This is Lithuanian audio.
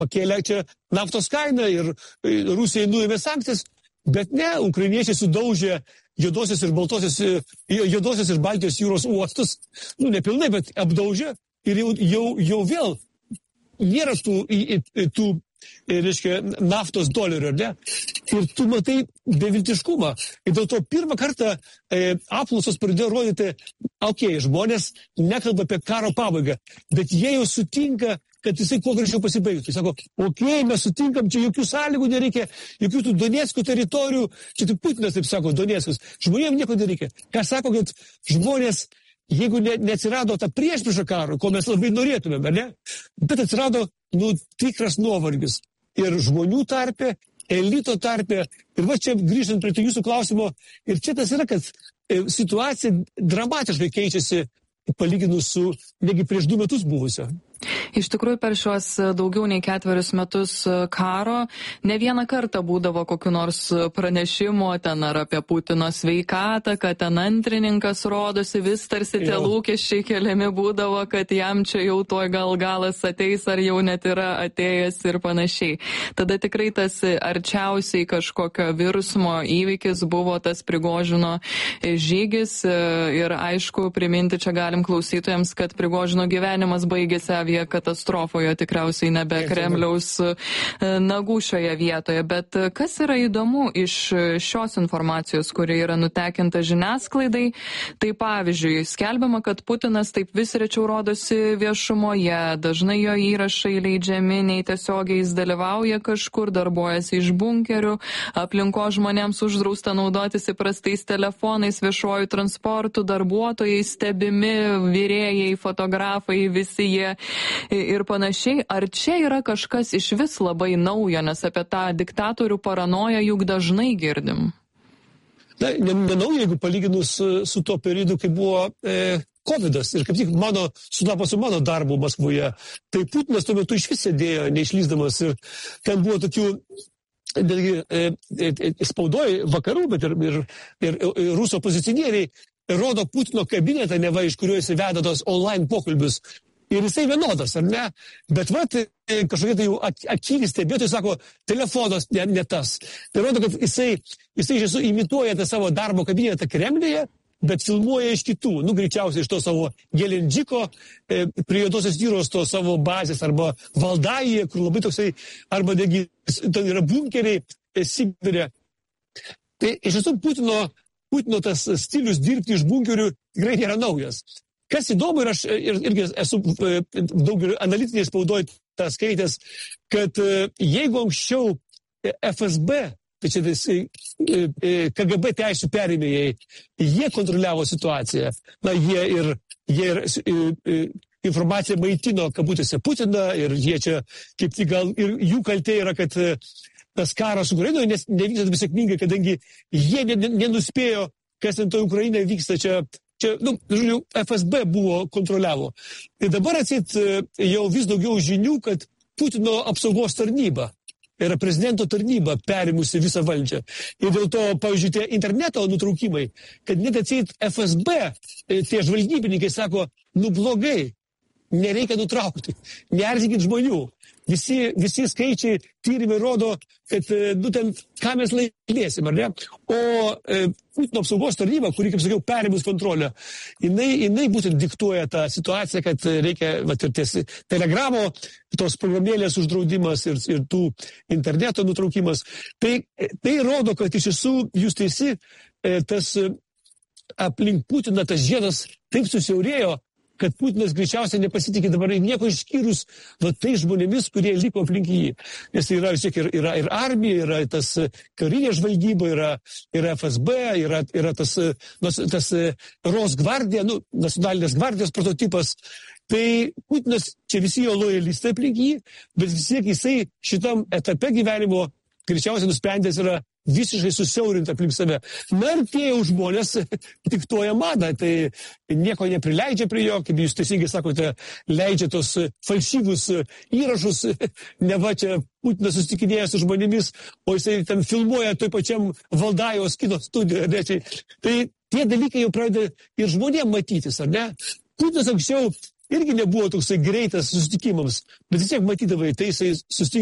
pakėlė čia naftos kainą ir Rusijai nuėmė sankcijas, bet ne, ukrainiečiai sudaužė juodosios ir Baltijos jūros uostus, nepilnai, bet apdaužė ir jau vėl nėra tų reiškia, naftos dolerių, ne? Ir tu matai beviltiškumą. Ir dėl to pirmą kartą apklausos pradėjo rodyti, žmonės nekalba apie karo pabaigą, bet jie jau sutinka, kad jisai kuo greičiau pasibaigtų. Jis sako, mes sutinkam, čia jokių sąlygų nereikia, jokių tų Donetskų teritorijų, čia tik Putinas taip sako, Donetskus. Žmonėms nieko nereikia. Ką sako, kad žmonės, jeigu neatsirado ta priešpriešą karo, ko mes labai norėtumėme, ne? Bet atsirado tikras nuovargis. Ir žmonių tarpe, elito tarpe. Ir va čia grįžtant prie jūsų klausimo, ir čia tas yra, kad situacija dramatiškai keičiasi palyginus su negi prieš 2 metus buvusio. Iš tikrųjų, per šios daugiau nei 4 metus karo ne vieną kartą būdavo kokiu nors pranešimo ten ar apie Putino sveikatą, kad ten antrininkas rodosi, vis tarsi tie lūkesčiai keliami būdavo, kad jam čia jau toj gal galas ateis ar jau net yra atėjęs ir panašiai. Tada tikrai tas arčiausiai kažkokio virsmo įvykis buvo tas Prigožino žygis ir aišku, priminti čia galim klausytojams, kad Prigožino gyvenimas baigėsi katastrofoje, tikriausiai nebe Kremliaus nagų šioje vietoje. Bet kas yra įdomu iš šios informacijos, kuri yra nutekinta žiniasklaidai, tai pavyzdžiui, skelbiama, kad Putinas taip vis rečiau rodosi viešumoje, dažnai jo įrašai leidžiami, nei tiesiogiai jis dalyvauja kažkur, darbuojasi iš bunkerių, aplinko žmonėms uždrausta naudotis įprastais telefonais, viešuoju transportu, darbuotojai stebimi, virėjai, fotografai, visi jie ir panašiai. Ar čia yra kažkas iš vis labai naujo, nes apie tą diktatorių paranoją juk dažnai girdim? Nenaujo, jeigu palyginus su tuo periodu, kai buvo Covidas ir kaip tik sutapo su mano darbu Maskvoje, tai Putinas tuo metu išvis sėdėjo, neišlysdamas ir ten buvo tokių spaudoj vakarų, bet ir rusų opozicionieriai rodo Putino kabinetą, neva iš kurio jis veda tos online pokalbius. Ir jisai vienodas, ar ne? Bet kažkokie tai jau aktyviai stebėtojai sako, telefonas ne tas. Tai rodo, kad jisai iš tiesų imituoja tą savo darbo kabinetą Kremliuje, bet filmuoja iš kitų. Greičiausiai iš to savo Gelendžiko, prie Juodosios jūros to savo bazės, arba Valdajuje, kur labai toksai, arba negi, ten yra bunkeriai Sibire. Tai iš tiesų Putino tas stilius dirbti iš bunkerių tikrai nėra naujas. Kas įdomu, ir aš irgi esu daug analitinėje spaudoje tą skaitęs, kad jeigu anksčiau FSB, tai čia KGB teisų perėmėjai, jie kontroliavo situaciją, jie informaciją maitino kabutėse Putiną ir jie čia kaip tik gal ir jų kaltė yra, kad tas karas Ukrainoje nevyksta taip sėkmingai, kadangi jie nenuspėjo, kas ant to Ukrainoje vyksta čia, FSB kontroliavo. Ir dabar jau vis daugiau žinių, kad Putino apsaugos tarnyba, yra prezidento tarnyba perimusi visą valdžią. Ir dėl to, pavyzdžiui, tie interneto nutraukimai, kad net FSB, tie žvalgybininkai sako, blogai, nereikia nutraukti, neerzinkit žmonių. Visi skaičiai tyrimai rodo, kad, ten, ką mes laimėsim, ar ne? O Putino apsaugos tarnyba, kuri, kaip sakiau, perimus kontrolę, jinai būtent diktuoja tą situaciją, kad reikia, ir ties telegramo, tos programėlės uždraudimas ir tų interneto nutraukimas. Tai rodo, kad iš tiesų jūs teisi, tas aplink Putiną tas žiedas taip susiaurėjo, kad Putinas greičiausiai nepasitikė dabar nieko išskyrus tai žmonėmis, kurie liko aplink jį. Nes yra ir armija, yra tas karinė žvalgyba, yra FSB, yra tas Rosgvardija, nacionalinės gvardijos prototipas. Tai Putinas, čia visi jo lojalistai aplink jį, bet vis tiek jisai šitam etape gyvenimo greičiausiai nusprendęs yra visiškai susiaurinti aplink save. Ir tie jau žmonės diktuoja madą, tai nieko neprileidžia prie jo, kaip jūs teisingai sakote, leidžia tos falsyvus įrašus, neva čia Putinas susitikinėja su žmonėmis, o jisai ten filmuoja toj pačiam Valdajos kino studijoje. Tai tie dalykai jau pradeda ir žmonėm matytis, ar ne? Putinas anksčiau irgi nebuvo toksai greitas susitikimams, bet vis tiek matydavai, tai jisai susitikė